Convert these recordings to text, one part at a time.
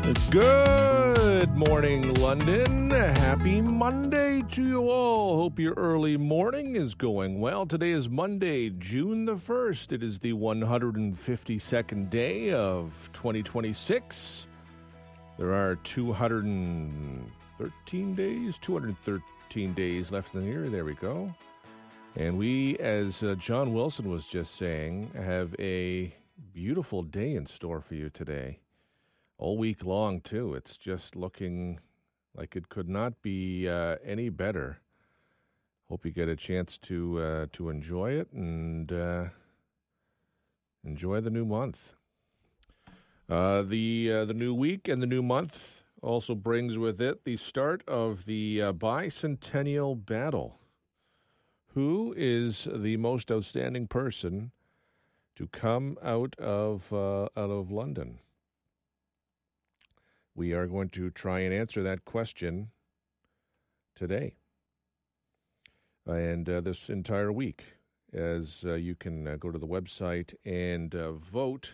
Good morning, London. Happy Monday to you all. Hope your early morning is going well. Today is Monday, June the 1st. It is the 152nd day of 2026. There are 213 days left in the year. There we go. And we, as John Wilson was just saying, have a beautiful day in store for you today. All week long, too. It's just looking like it could not be any better. Hope you get a chance to enjoy it and enjoy the new month. The new week and the new month also brings with it the start of the bicentennial battle. Who is the most outstanding person to come out of London? We are going to try and answer that question today and this entire week, as you can go to the website and vote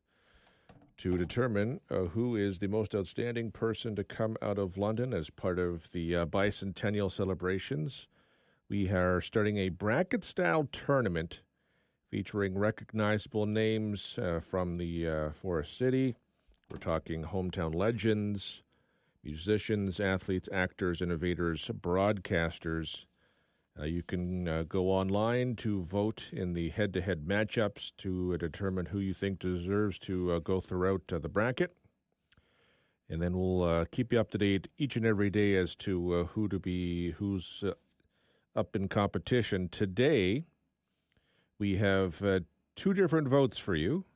to determine who is the most outstanding person to come out of London as part of the bicentennial celebrations. We are starting a bracket-style tournament featuring recognizable names from the Forest City. We're talking hometown legends, musicians, athletes, actors, innovators, broadcasters. You can go online to vote in the head-to-head matchups to determine who you think deserves to go throughout the bracket. And then we'll keep you up to date each and every day as to who's up in competition. Today, we have two different votes for you.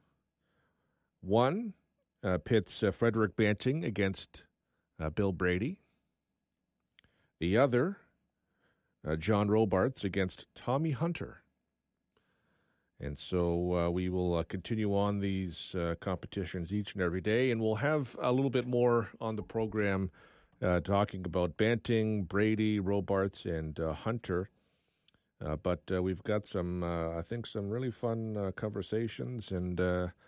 One pits Frederick Banting against Bill Brady. The other, John Robarts against Tommy Hunter. And so we will continue on these competitions each and every day, and we'll have a little bit more on the program talking about Banting, Brady, Robarts, and Hunter. But we've got some really fun conversations and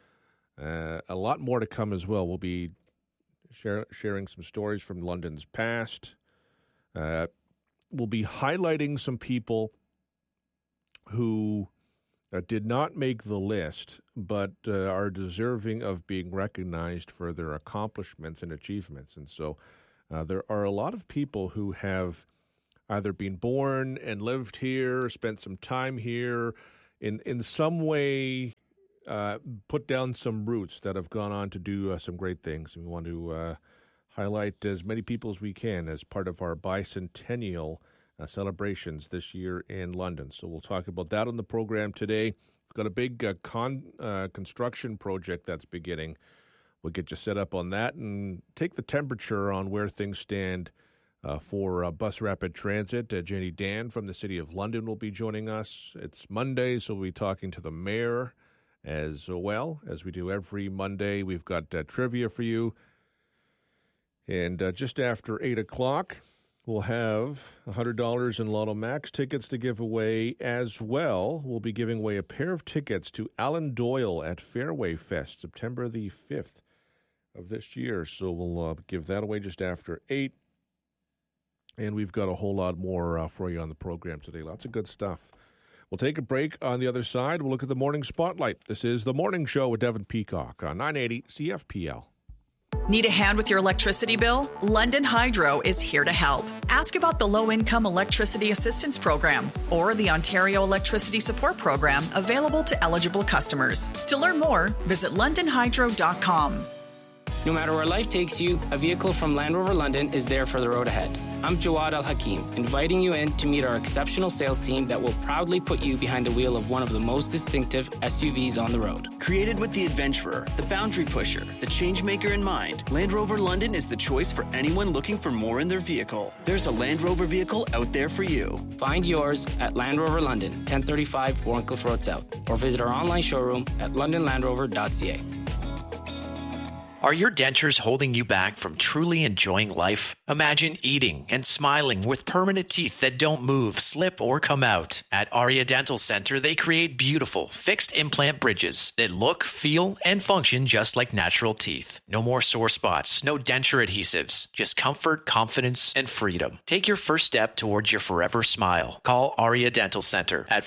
a lot more to come as well. We'll be sharing some stories from London's past. We'll be highlighting some people who did not make the list, but are deserving of being recognized for their accomplishments and achievements. And so there are a lot of people who have either been born and lived here, spent some time here, in some way put down some roots that have gone on to do some great things. We want to highlight as many people as we can as part of our bicentennial celebrations this year in London. So we'll talk about that on the program today. We've got a big construction project that's beginning. We'll get you set up on that and take the temperature on where things stand for Bus Rapid Transit. Jenny Dan from the City of London will be joining us. It's Monday, so we'll be talking to the mayor as well, as we do every Monday. We've got trivia for you. And just after 8 o'clock, we'll have $100 in Lotto Max tickets to give away as well. We'll be giving away a pair of tickets to Alan Doyle at Fairway Fest, September the 5th of this year. So we'll give that away just after 8. And we've got a whole lot more for you on the program today. Lots of good stuff. We'll take a break. On the other side, we'll look at the Morning Spotlight. This is The Morning Show with Devin Peacock on 980 CFPL. Need a hand with your electricity bill? London Hydro is here to help. Ask about the Low-Income Electricity Assistance Program or the Ontario Electricity Support Program available to eligible customers. To learn more, visit londonhydro.com. No matter where life takes you, a vehicle from Land Rover London is there for the road ahead. I'm Jawad Al-Hakim, inviting you in to meet our exceptional sales team that will proudly put you behind the wheel of one of the most distinctive SUVs on the road. Created with the adventurer, the boundary pusher, the change maker in mind, Land Rover London is the choice for anyone looking for more in their vehicle. There's a Land Rover vehicle out there for you. Find yours at Land Rover London, 1035 Warncliffe Road South, or visit our online showroom at londonlandrover.ca. Are your dentures holding you back from truly enjoying life? Imagine eating and smiling with permanent teeth that don't move, slip, or come out. At Aria Dental Center, they create beautiful, fixed implant bridges that look, feel, and function just like natural teeth. No more sore spots, no denture adhesives, just comfort, confidence, and freedom. Take your first step towards your forever smile. Call Aria Dental Center at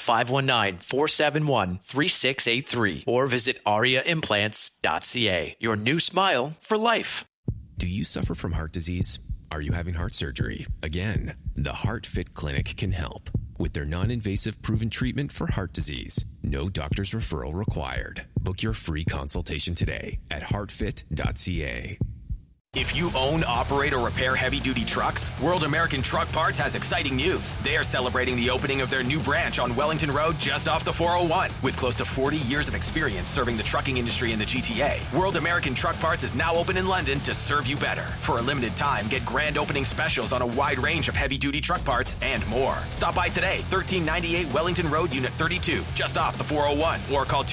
519-471-3683 or visit ariaimplants.ca. Your new smile for life. Do you suffer from heart disease? Are you having heart surgery? Again, the HeartFit Clinic can help with their non-invasive proven treatment for heart disease. No doctor's referral required. Book your free consultation today at heartfit.ca. If you own, operate, or repair heavy-duty trucks, World American Truck Parts has exciting news. They are celebrating the opening of their new branch on Wellington Road just off the 401. With close to 40 years of experience serving the trucking industry in the GTA, World American Truck Parts is now open in London to serve you better. For a limited time, get grand opening specials on a wide range of heavy-duty truck parts and more. Stop by today, 1398 Wellington Road, Unit 32, just off the 401, or call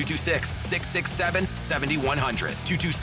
226-667-7100.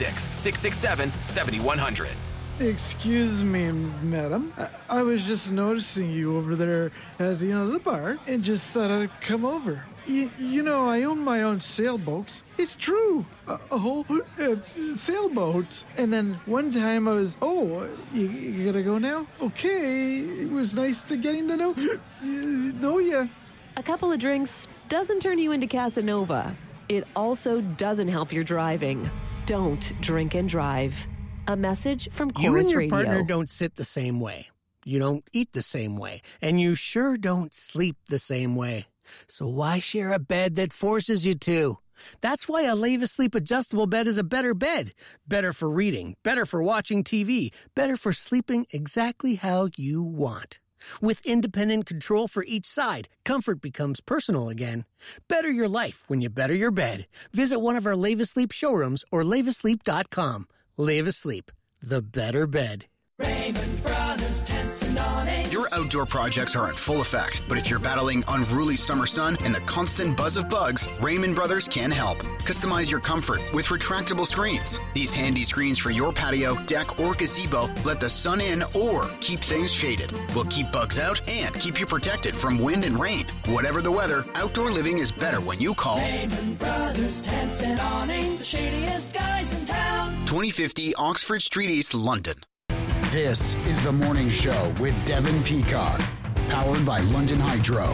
226-667-7100. Excuse me, madam. I was just noticing you over there at the bar and just thought I'd come over. I own my own sailboats. It's true. A whole sailboats. And then one time I was, you gotta go now? Okay, it was nice to getting to know you. A couple of drinks doesn't turn you into Casanova. It also doesn't help your driving. Don't drink and drive. A message from Chorus Radio. You and your partner don't sit the same way. You don't eat the same way. And you sure don't sleep the same way. So why share a bed that forces you to? That's why a Leva Sleep adjustable bed is a better bed. Better for reading, better for watching TV, better for sleeping exactly how you want. With independent control for each side, comfort becomes personal again. Better your life when you better your bed. Visit one of our Leva Sleep showrooms or levasleep.com. Leva Sleep, the better bed. Raymond Brothers Tents and Awnings. Your outdoor projects are in full effect, but if you're battling unruly summer sun and the constant buzz of bugs, Raymond Brothers can help. Customize your comfort with retractable screens. These handy screens for your patio, deck, or gazebo let the sun in or keep things shaded. Will keep bugs out and keep you protected from wind and rain. Whatever the weather, outdoor living is better when you call Raymond Brothers Tents and Awnings, the shadiest guys in town. 2050 Oxford Street East, London. This is The Morning Show with Devin Peacock, powered by London Hydro.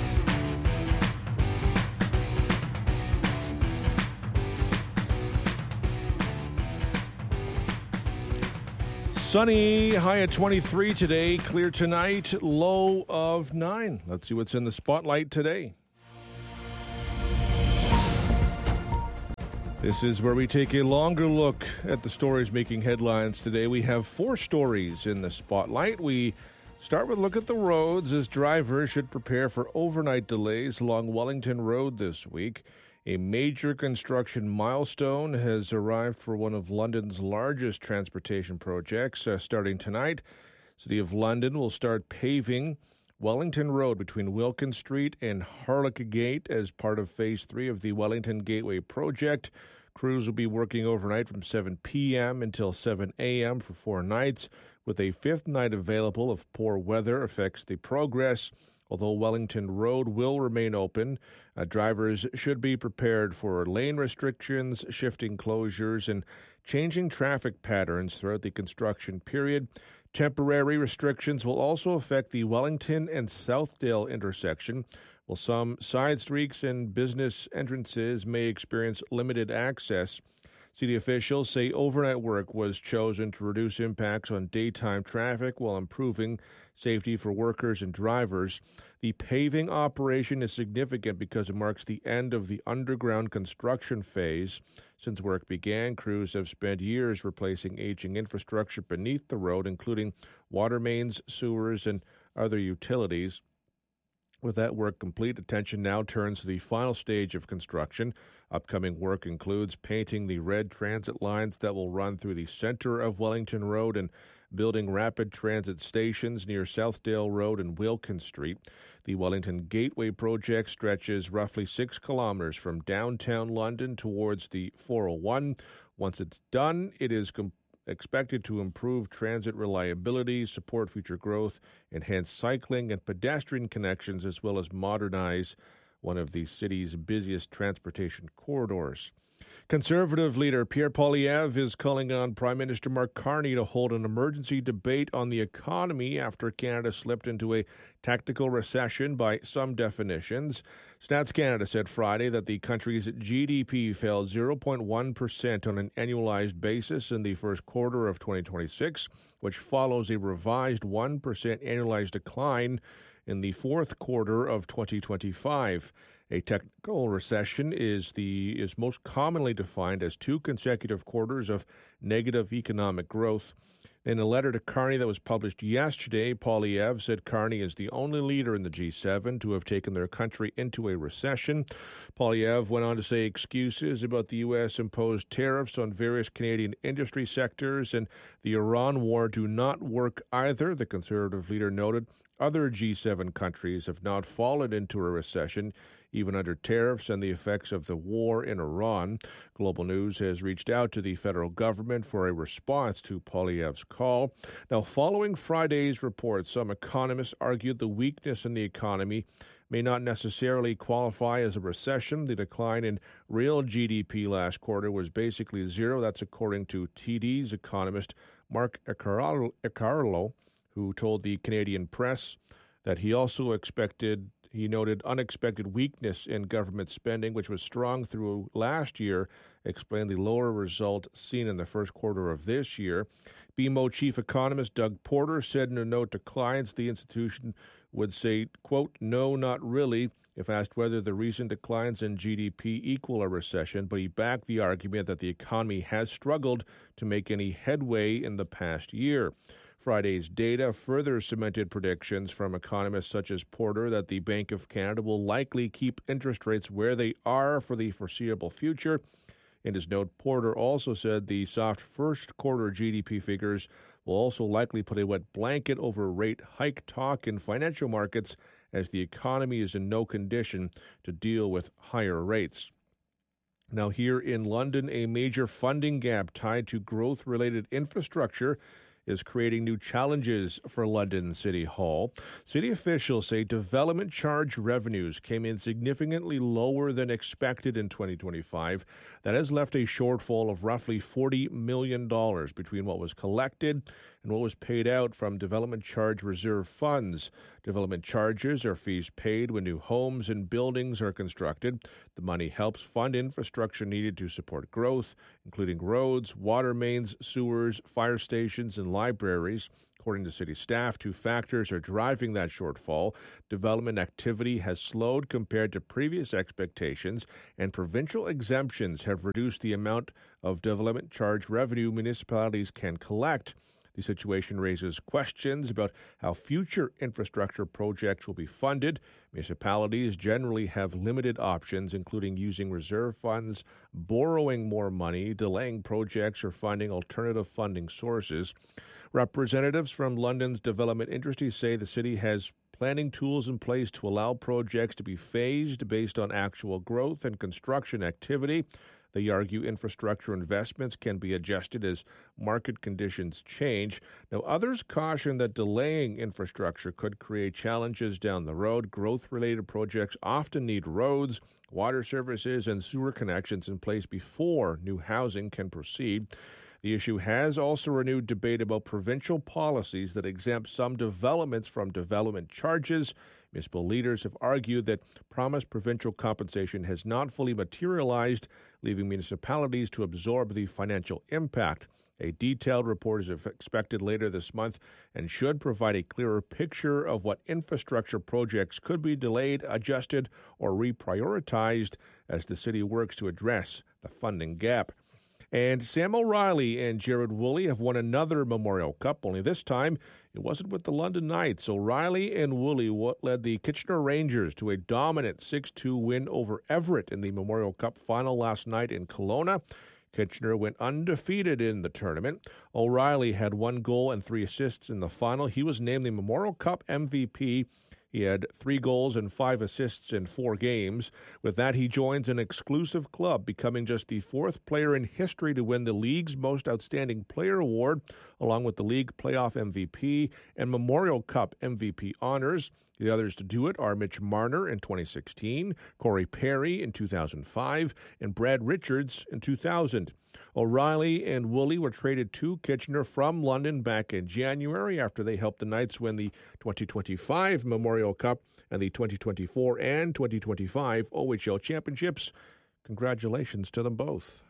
Sunny, high at 23 today, clear tonight, low of 9. Let's see what's in the spotlight today. This is where we take a longer look at the stories making headlines today. We have 4 stories in the spotlight. We start with a look at the roads as drivers should prepare for overnight delays along Wellington Road this week. A major construction milestone has arrived for one of London's largest transportation projects starting tonight. City of London will start paving Wellington Road between Wilkins Street and Harlech as part of Phase 3 of the Wellington Gateway project. Crews will be working overnight from 7 p.m. until 7 a.m. for 4 nights, with a 5th night available if poor weather affects the progress. Although Wellington Road will remain open, drivers should be prepared for lane restrictions, shifting closures, and changing traffic patterns throughout the construction period. Temporary restrictions will also affect the Wellington and Southdale intersection, while some side streets and business entrances may experience limited access. City officials say overnight work was chosen to reduce impacts on daytime traffic while improving safety for workers and drivers. The paving operation is significant because it marks the end of the underground construction phase. Since work began, crews have spent years replacing aging infrastructure beneath the road, including water mains, sewers, and other utilities. With that work complete, attention now turns to the final stage of construction. Upcoming work includes painting the red transit lines that will run through the center of Wellington Road and building rapid transit stations near Southdale Road and Wilkins Street. The Wellington Gateway project stretches roughly 6 kilometers from downtown London towards the 401. Once it's done, it is expected to improve transit reliability, support future growth, enhance cycling and pedestrian connections, as well as modernize one of the city's busiest transportation corridors. Conservative leader Pierre Poilievre is calling on Prime Minister Mark Carney to hold an emergency debate on the economy after Canada slipped into a technical recession by some definitions. Stats Canada said Friday that the country's GDP fell 0.1% on an annualized basis in the first quarter of 2026, which follows a revised 1% annualized decline in the fourth quarter of 2025. A technical recession is most commonly defined as 2 consecutive quarters of negative economic growth. In a letter to Carney that was published yesterday, Poilievre said Carney is the only leader in the G7 to have taken their country into a recession. Poilievre went on to say excuses about the U.S. imposed tariffs on various Canadian industry sectors and the Iran war do not work either, the Conservative leader noted. Other G7 countries have not fallen into a recession, even under tariffs and the effects of the war in Iran. Global News has reached out to the federal government for a response to Poilievre's call. Now, following Friday's report, some economists argued the weakness in the economy may not necessarily qualify as a recession. The decline in real GDP last quarter was basically zero. That's according to TD's economist Mark Icarlo, who told the Canadian Press that he noted unexpected weakness in government spending, which was strong through last year, explained the lower result seen in the first quarter of this year. BMO chief economist Doug Porter said in a note to clients the institution would say, quote, no, not really, if asked whether the recent declines in GDP equal a recession, but he backed the argument that the economy has struggled to make any headway in the past year. Friday's data further cemented predictions from economists such as Porter that the Bank of Canada will likely keep interest rates where they are for the foreseeable future. In his note, Porter also said the soft first quarter GDP figures will also likely put a wet blanket over rate hike talk in financial markets as the economy is in no condition to deal with higher rates. Now, here in London, a major funding gap tied to growth-related infrastructure is creating new challenges for London City Hall. City officials say development charge revenues came in significantly lower than expected in 2025. That has left a shortfall of roughly $40 million between what was collected and what was paid out from development charge reserve funds. Development charges are fees paid when new homes and buildings are constructed. The money helps fund infrastructure needed to support growth, including roads, water mains, sewers, fire stations, and libraries. According to city staff, 2 factors are driving that shortfall. Development activity has slowed compared to previous expectations, and provincial exemptions have reduced the amount of development charge revenue municipalities can collect. The situation raises questions about how future infrastructure projects will be funded. Municipalities generally have limited options, including using reserve funds, borrowing more money, delaying projects, or finding alternative funding sources. Representatives from London's development industry say the city has planning tools in place to allow projects to be phased based on actual growth and construction activity. They argue infrastructure investments can be adjusted as market conditions change. Now, others caution that delaying infrastructure could create challenges down the road. Growth-related projects often need roads, water services, and sewer connections in place before new housing can proceed. The issue has also renewed debate about provincial policies that exempt some developments from development charges. Municipal leaders have argued that promised provincial compensation has not fully materialized, leaving municipalities to absorb the financial impact. A detailed report is expected later this month and should provide a clearer picture of what infrastructure projects could be delayed, adjusted, or reprioritized as the city works to address the funding gap. And Sam O'Reilly and Jared Woolley have won another Memorial Cup, only this time it wasn't with the London Knights. O'Reilly and Woolley led the Kitchener Rangers to a dominant 6-2 win over Everett in the Memorial Cup final last night in Kelowna. Kitchener went undefeated in the tournament. O'Reilly had 1 goal and 3 assists in the final. He was named the Memorial Cup MVP. He had 3 goals and 5 assists in 4 games. With that, he joins an exclusive club, becoming just the 4th player in history to win the league's Most Outstanding Player award, along with the league playoff MVP and Memorial Cup MVP honors. The others to do it are Mitch Marner in 2016, Corey Perry in 2005, and Brad Richards in 2000. O'Reilly and Woolley were traded to Kitchener from London back in January after they helped the Knights win the 2025 Memorial Cup and the 2024 and 2025 OHL championships. Congratulations to them both.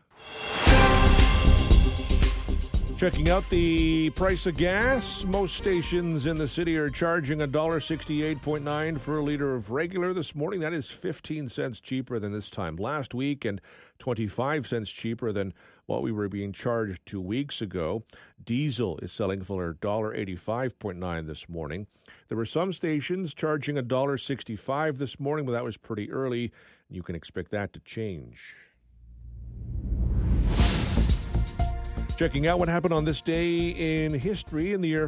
Checking out the price of gas. Most stations in the city are charging $1.68.9 for a liter of regular this morning. That is 15 cents cheaper than this time last week and 25 cents cheaper than what we were being charged 2 weeks ago. Diesel is selling for $1.85.9 this morning. There were some stations charging $1.65 this morning, but that was pretty early. You can expect that to change. Checking out what happened on this day in history. In the year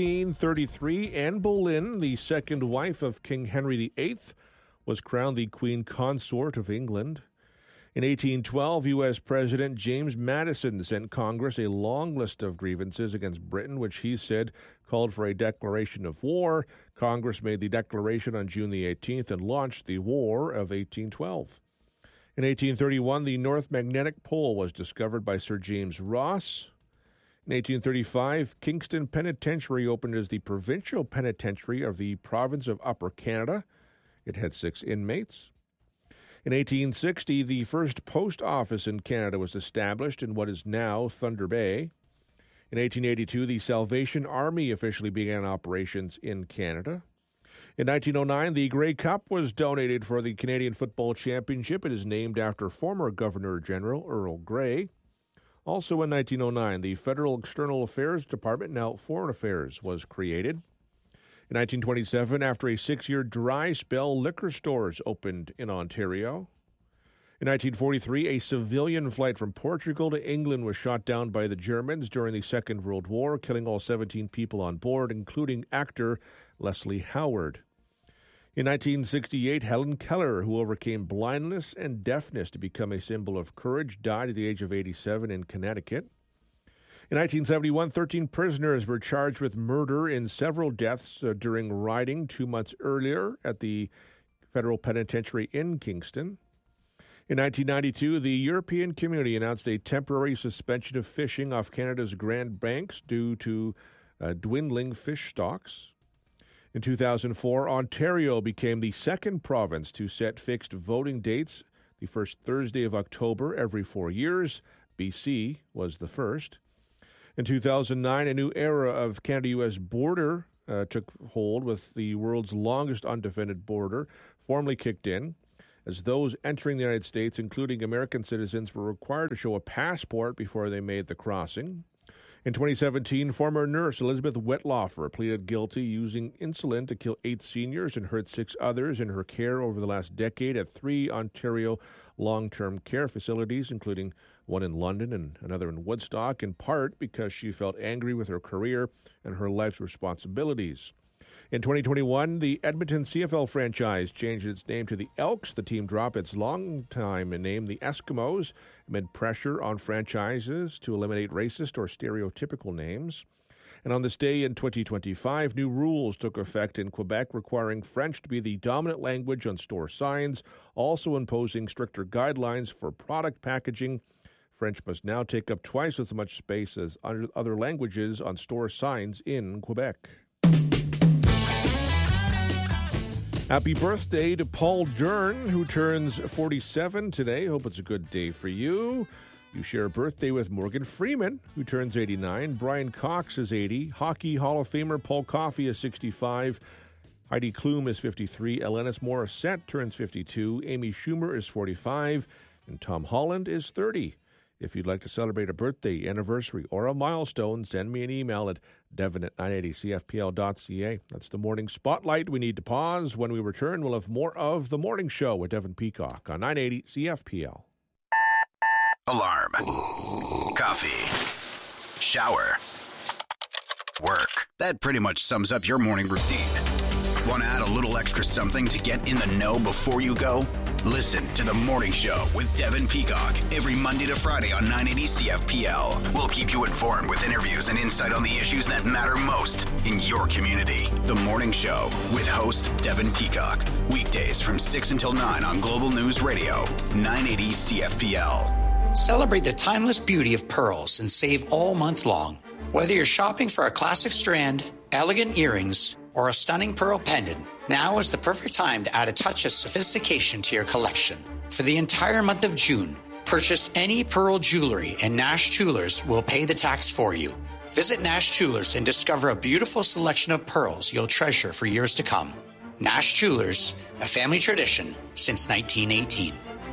1533, Anne Boleyn, the second wife of King Henry VIII, was crowned the Queen Consort of England. In 1812, U.S. President James Madison sent Congress a long list of grievances against Britain, which he said called for a declaration of war. Congress made the declaration on June the 18th and launched the War of 1812. In 1831, the North Magnetic Pole was discovered by Sir James Ross. In 1835, Kingston Penitentiary opened as the provincial penitentiary of the province of Upper Canada. It had 6 inmates. In 1860, the first post office in Canada was established in what is now Thunder Bay. In 1882, the Salvation Army officially began operations in Canada. In 1909, the Grey Cup was donated for the Canadian Football Championship. It is named after former Governor-General Earl Grey. Also in 1909, the Federal External Affairs Department, now Foreign Affairs, was created. In 1927, after a 6-year dry spell, liquor stores opened in Ontario. In 1943, a civilian flight from Portugal to England was shot down by the Germans during the Second World War, killing all 17 people on board, including actor Leslie Howard. In 1968, Helen Keller, who overcame blindness and deafness to become a symbol of courage, died at the age of 87 in Connecticut. In 1971, 13 prisoners were charged with murder in several deaths during rioting 2 months earlier at the federal penitentiary in Kingston. In 1992, the European Community announced a temporary suspension of fishing off Canada's Grand Banks due to dwindling fish stocks. In 2004, Ontario became the second province to set fixed voting dates, the first Thursday of October every 4 years. BC was the first. In 2009, a new era of Canada-U.S. border took hold, with the world's longest undefended border formally kicked in, as those entering the United States, including American citizens, were required to show a passport before they made the crossing. In 2017, former nurse Elizabeth Wetlaufer pleaded guilty using insulin to kill 8 seniors and hurt 6 others in her care over the last decade at 3 Ontario long-term care facilities, including one in London and another in Woodstock, in part because she felt angry with her career and her life's responsibilities. In 2021, the Edmonton CFL franchise changed its name to the Elks. The team dropped its long-time name, the Eskimos, amid pressure on franchises to eliminate racist or stereotypical names. And on this day in 2025, new rules took effect in Quebec requiring French to be the dominant language on store signs, also imposing stricter guidelines for product packaging. French must now take up twice as much space as other languages on store signs in Quebec. Happy birthday to Paul Dern, who turns 47 today. Hope it's a good day for you. You share a birthday with Morgan Freeman, who turns 89. Brian Cox is 80. Hockey Hall of Famer Paul Coffey is 65. Heidi Klum is 53. Alanis Morissette turns 52. Amy Schumer is 45. And Tom Holland is 30. If you'd like to celebrate a birthday, anniversary, or a milestone, send me an email at devon@980cfpl.ca. That's the morning spotlight. We need to pause. When we return, we'll have more of The Morning Show with Devon Peacock on 980 CFPL. Alarm. Coffee. Shower. Work. That pretty much sums up your morning routine. Want to add a little extra something to get in the know before you go? Listen to The Morning Show with Devin Peacock every Monday to Friday on 980 CFPL. We'll keep you informed with interviews and insight on the issues that matter most in your community. The Morning Show with host Devin Peacock. Weekdays from 6 until 9 on Global News Radio, 980 CFPL. Celebrate the timeless beauty of pearls and save all month long. Whether you're shopping for a classic strand, elegant earrings, or a stunning pearl pendant, now is the perfect time to add a touch of sophistication to your collection. For the entire month of June, purchase any pearl jewelry and Nash Jewelers will pay the tax for you. Visit Nash Jewelers and discover a beautiful selection of pearls you'll treasure for years to come. Nash Jewelers, a family tradition since 1918.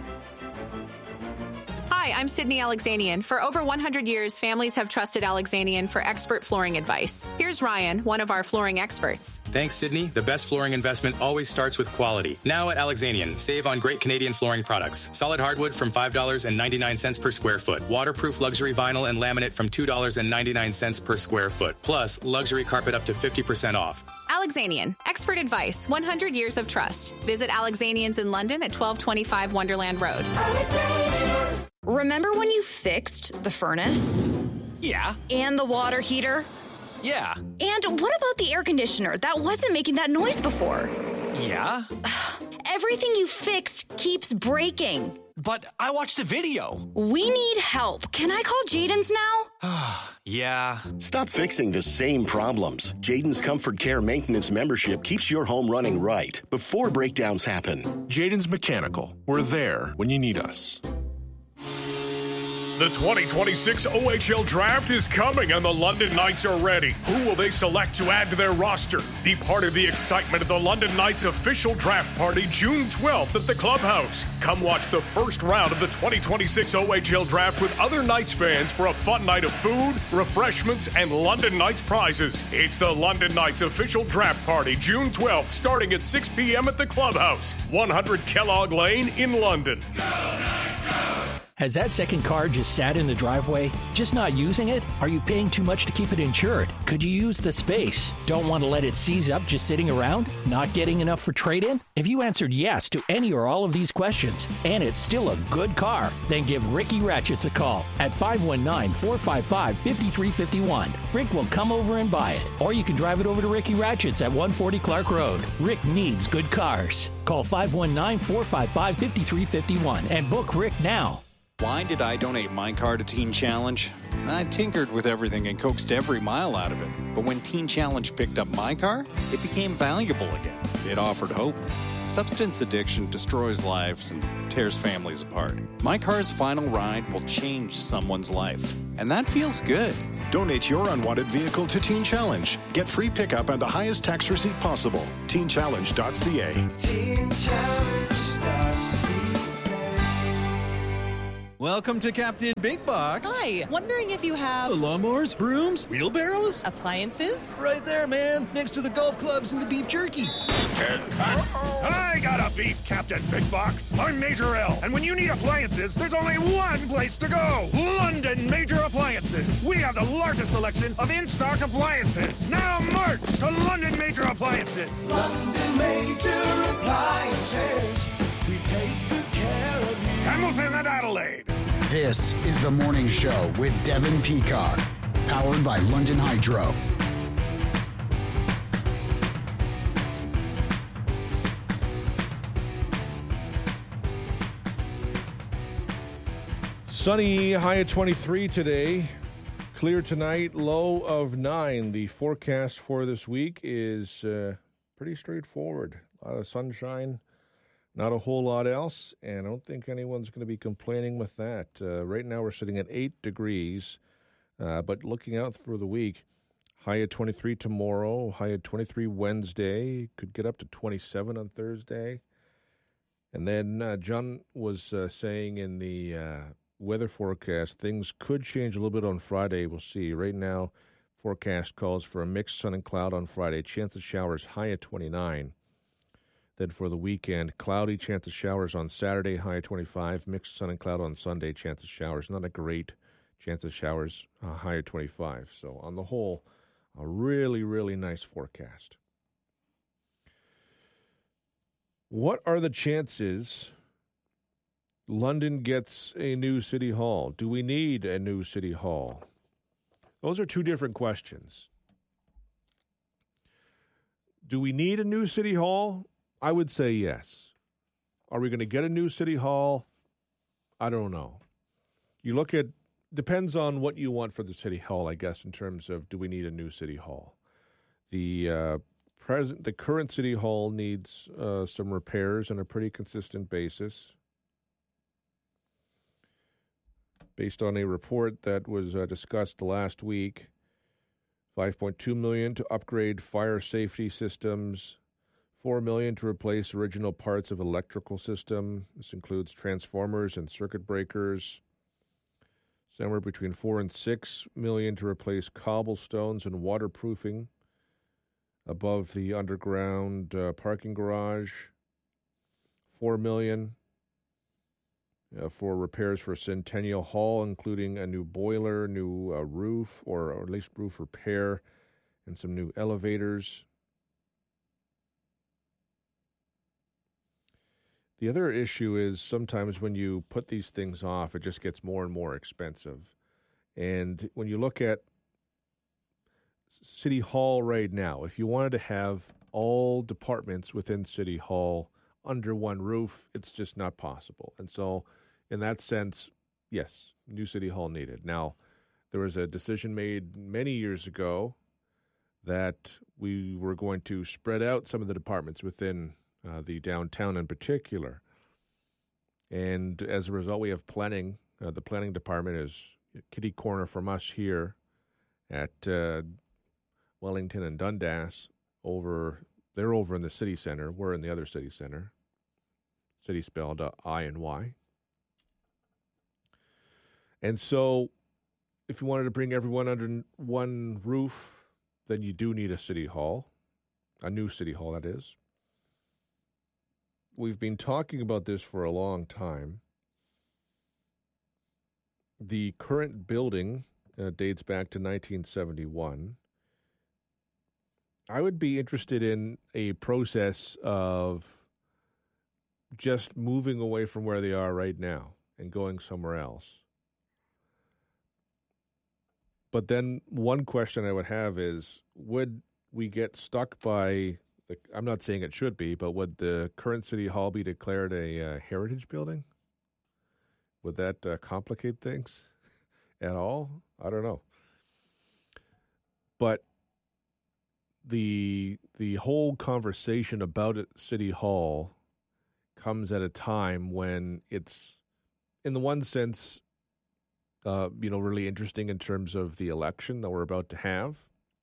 Hi, I'm Sydney Alexanian. For over 100 years, families have trusted Alexanian for expert flooring advice. Here's Ryan, one of our flooring experts. Thanks, Sydney. The best flooring investment always starts with quality. Now at Alexanian, save on great Canadian flooring products. Solid hardwood from $5.99 per square foot. Waterproof luxury vinyl and laminate from $2.99 per square foot. Plus, luxury carpet up to 50% off. Alexanian, expert advice, 100 years of trust. Visit Alexanians in London at 1225 Wonderland Road. Remember when you fixed the furnace? Yeah. And the water heater? Yeah. And what about the air conditioner that wasn't making that noise before? Yeah. Everything you fixed keeps breaking. But I watched a video. We need help. Can I call Jaden's now? Yeah. Stop fixing the same problems. Jaden's Comfort Care Maintenance membership keeps your home running right before breakdowns happen. Jaden's Mechanical. We're there when you need us. The 2026 OHL Draft is coming and the London Knights are ready. Who will they select to add to their roster? Be part of the excitement of the London Knights official draft party June 12th at the Clubhouse. Come watch the first round of the 2026 OHL Draft with other Knights fans for a fun night of food, refreshments, and London Knights prizes. It's the London Knights official draft party June 12th starting at 6 p.m. at the Clubhouse, 100 Kellogg Lane in London. Go Knights, go! Has that second car just sat in the driveway? Just not using it? Are you paying too much to keep it insured? Could you use the space? Don't want to let it seize up just sitting around? Not getting enough for trade-in? If you answered yes to any or all of these questions, and it's still a good car, then give Ricky Ratchets a call at 519-455-5351. Rick will come over and buy it. Or you can drive it over to Ricky Ratchets at 140 Clark Road. Rick needs good cars. Call 519-455-5351 and book Rick now. Why did I donate my car to Teen Challenge? I tinkered with everything and coaxed every mile out of it. But when Teen Challenge picked up my car, it became valuable again. It offered hope. Substance addiction destroys lives and tears families apart. My car's final ride will change someone's life. And that feels good. Donate your unwanted vehicle to Teen Challenge. Get free pickup and the highest tax receipt possible. TeenChallenge.ca. TeenChallenge.ca. Welcome to Captain Big Box. Hi, wondering if you have... lawnmowers, brooms, wheelbarrows? Appliances? Right there, man, next to the golf clubs and the beef jerky. I got a beef, Captain Big Box. I'm Major L, and when you need appliances, there's only one place to go. London Major Appliances. We have the largest selection of in-stock appliances. Now march to London Major Appliances. London Major Appliances. We take good care of you. Hamilton and Adelaide. This is The Morning Show with Devin Peacock, powered by London Hydro. Sunny, high at 23 today. Clear tonight, low of 9. The forecast for this week is pretty straightforward. A lot of sunshine. Not a whole lot else, and I don't think anyone's going to be complaining with that. Right now we're sitting at 8 degrees, but looking out for the week, high at 23 tomorrow, high at 23 Wednesday, could get up to 27 on Thursday. And then John was saying in the weather forecast, things could change a little bit on Friday. We'll see. Right now, forecast calls for a mixed sun and cloud on Friday, chance of showers high at 29. Then for the weekend, cloudy, chance of showers on Saturday, high at 25. Mixed sun and cloud on Sunday, chance of showers. Not a great chance of showers, high at 25. So on the whole, a really, really nice forecast. What are the chances London gets a new city hall? Do we need a new city hall? Those are two different questions. Do we need a new city hall? I would say yes. Are we going to get a new city hall? I don't know. You look at, depends on what you want for the city hall, I guess, in terms of do we need a new city hall. The current city hall needs some repairs on a pretty consistent basis. Based on a report that was discussed last week, $5.2 million to upgrade fire safety systems, $4 million to replace original parts of electrical system. This includes transformers and circuit breakers. Somewhere between $4 and $6 million to replace cobblestones and waterproofing above the underground parking garage. $4 million for repairs for Centennial Hall, including a new boiler, new roof, or at least roof repair, and some new elevators. The other issue is sometimes when you put these things off, it just gets more and more expensive. And when you look at City Hall right now, if you wanted to have all departments within City Hall under one roof, it's just not possible. And so in that sense, yes, new City Hall needed. Now, there was a decision made many years ago that we were going to spread out some of the departments within the downtown in particular. And as a result, we have planning. The planning department is kitty corner from us here at Wellington and Dundas. They're over in the city center. We're in the other city center. City spelled I and Y. And so if you wanted to bring everyone under one roof, then you do need a city hall, a new city hall, that is. We've been talking about this for a long time. The current building dates back to 1971. I would be interested in a process of just moving away from where they are right now and going somewhere else. But then one question I would have is, would we get stuck by, I'm not saying it should be, but would the current City Hall be declared a heritage building? Would that complicate things at all? I don't know. But the whole conversation about City Hall comes at a time when it's, in the one sense, really interesting in terms of the election that we're about to have.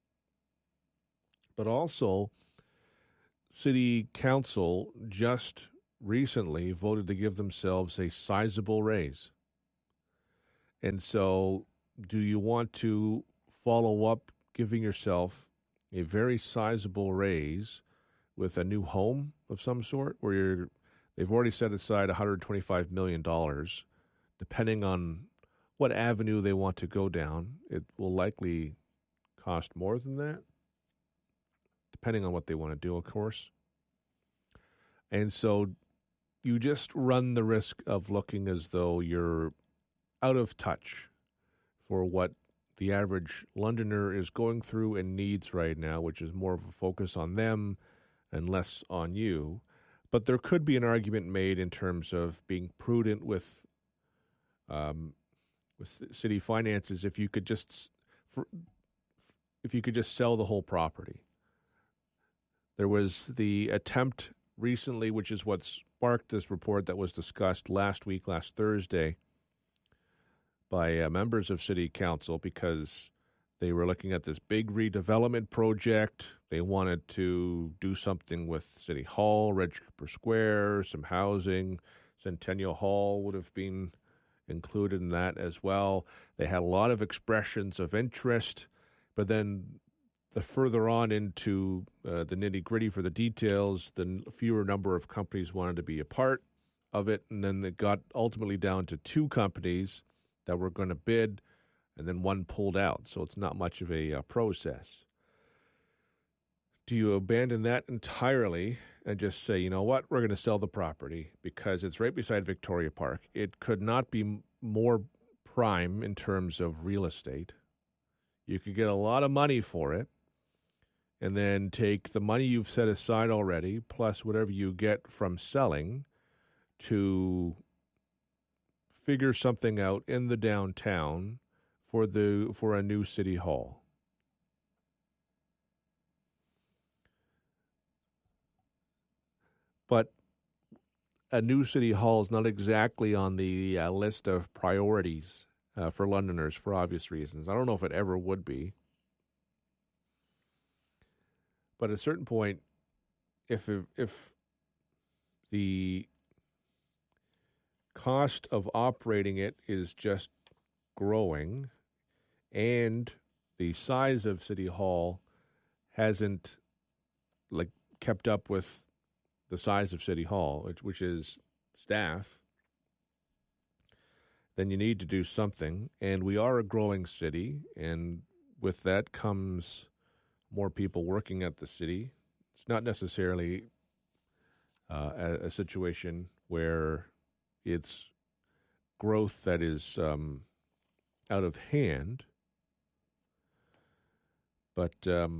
But also, City Council just recently voted to give themselves a sizable raise. And so, do you want to follow up giving yourself a very sizable raise with a new home of some sort, where they've already set aside $125 million, depending on what avenue they want to go down? It will likely cost more than that, depending on what they want to do, of course. And so you just run the risk of looking as though you're out of touch for what the average Londoner is going through and needs right now, which is more of a focus on them and less on you. But there could be an argument made in terms of being prudent with city finances if you could just sell the whole property. There was the attempt recently, which is what sparked this report that was discussed last Thursday, by members of City Council, because they were looking at this big redevelopment project. They wanted to do something with City Hall, Red Cooper Square, some housing. Centennial Hall would have been included in that as well. They had a lot of expressions of interest, but then the further on into the nitty-gritty for the details, the fewer number of companies wanted to be a part of it, and then it got ultimately down to 2 companies that were going to bid, and then one pulled out, so it's not much of a process. Do you abandon that entirely and just say, you know what, we're going to sell the property because it's right beside Victoria Park. It could not be more prime in terms of real estate. You could get a lot of money for it and then take the money you've set aside already plus whatever you get from selling to figure something out in the downtown for a new city hall. But a new city hall is not exactly on the list of priorities for Londoners for obvious reasons. I don't know if it ever would be. But at a certain point, if the cost of operating it is just growing and the size of City Hall hasn't kept up with the size of City Hall, which is staff, then you need to do something. And we are a growing city, and with that comes more people working at the city. It's not necessarily a situation where it's growth that is out of hand, but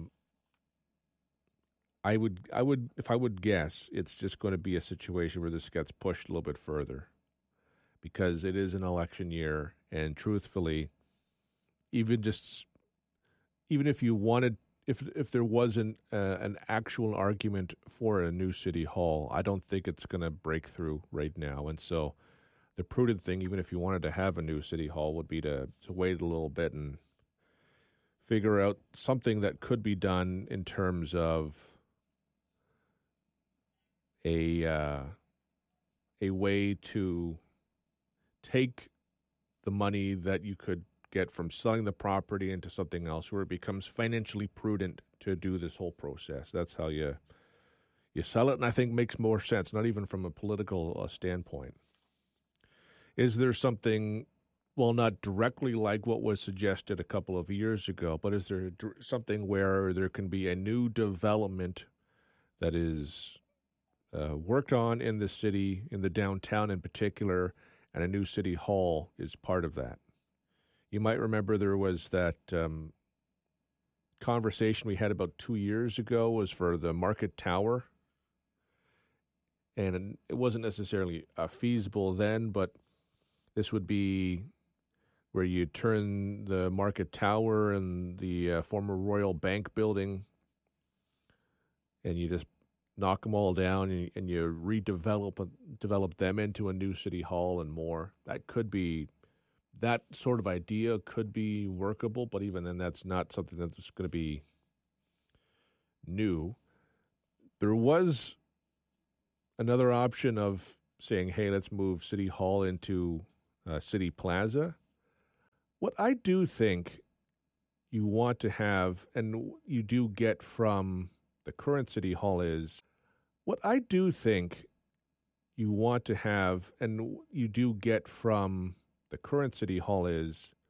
I would, if I would guess, it's just going to be a situation where this gets pushed a little bit further, because it is an election year, and truthfully, even if you wanted, if there wasn't an actual argument for a new city hall, I don't think it's going to break through right now. And so, the prudent thing, even if you wanted to have a new city hall, would be to wait a little bit and figure out something that could be done in terms of a way to take the money that you could get from selling the property into something else where it becomes financially prudent to do this whole process. That's how you sell it, and I think makes more sense, not even from a political standpoint. Is there something, well, not directly like what was suggested a couple of years ago, but is there something where there can be a new development that is worked on in the city, in the downtown in particular, and a new city hall is part of that? You might remember there was that conversation we had about 2 years ago was for the Market Tower. And it wasn't necessarily feasible then, but this would be where you turn the Market Tower and the former Royal Bank building and you just knock them all down and you develop them into a new city hall and more. That sort of idea could be workable, but even then that's not something that's going to be new. There was another option of saying, hey, let's move City Hall into City Plaza. What I do think you want to have, and you do get from the current City Hall is, what I do think you want to have, and you do get from the current City Hall is